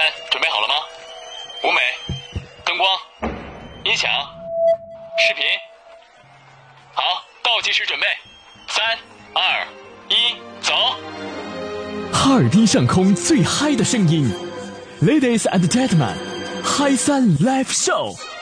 准备好了吗？舞美、灯光、音响、视频。好，倒计时准备，3、2、1，走！ 哈尔滨上空最嗨的声音 ，Ladies and Gentlemen，嗨3 Live Show。